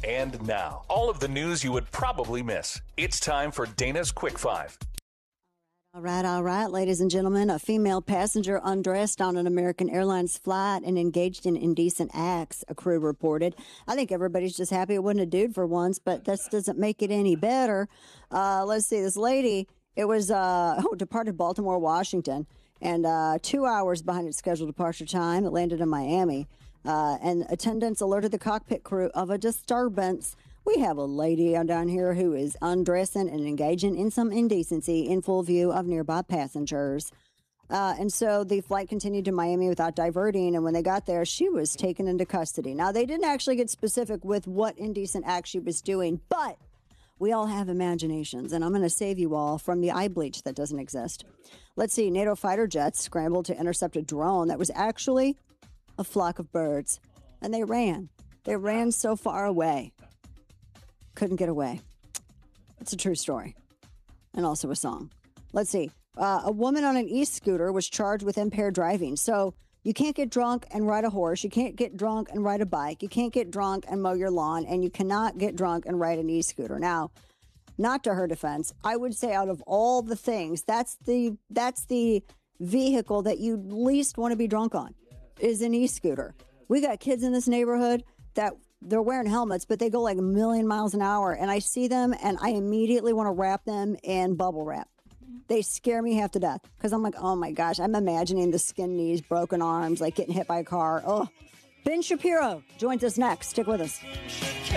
And now, all of the news you would probably miss. It's time for Dana's Quick Five. All right, ladies and gentlemen. A female passenger undressed on an American Airlines flight and engaged in indecent acts, a crew reported. I think everybody's just happy it wasn't a dude for once, but this doesn't make it any better. Let's see, this lady, it was departed Baltimore, Washington, and 2 hours behind its scheduled departure time. It landed in Miami. And attendants alerted the cockpit crew of a disturbance. We have a lady down here who is undressing and engaging in some indecency in full view of nearby passengers. And so the flight continued to Miami without diverting. And when they got there, she was taken into custody. Now, they didn't actually get specific with what indecent act she was doing, but we all have imaginations, and I'm going to save you all from the eye bleach that doesn't exist. Let's see. NATO fighter jets scrambled to intercept a drone that was actually a flock of birds, and they ran. They ran so far away. Couldn't get away. It's a true story. And also a song. Let's see. A woman on an e-scooter was charged with impaired driving. So you can't get drunk and ride a horse. You can't get drunk and ride a bike. You can't get drunk and mow your lawn. And you cannot get drunk and ride an e-scooter. Now, not to her defense, I would say out of all the things, that's the vehicle that you least want to be drunk on, is an e-scooter. We got kids in this neighborhood that they're wearing helmets, but they go like a million miles an hour. And I see them and I immediately want to wrap them in bubble wrap. They scare me half to death because I'm like, oh my gosh, I'm imagining the skinned knees, broken arms, like getting hit by a car. Oh, Ben Shapiro joins us next. Stick with us.